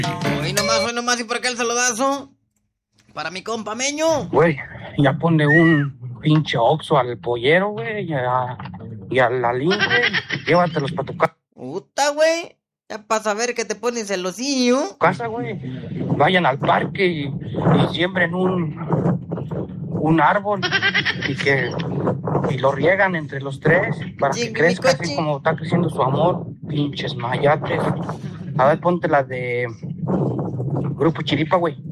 Hoy nomás, y por acá el saludazo. Para mi compa Meño. Güey, ya ponle un pinche Oxxo al pollero, güey, y a la Lin, güey. Llévatelos para tu Puta, güey. Ya para saber que te pones celosillo. casa, güey. Vayan al parque y siembren un árbol y lo riegan entre los tres para que crezca así como está creciendo su amor. Pinches mayates. A ver, ponte la de Grupo Chiripa, güey.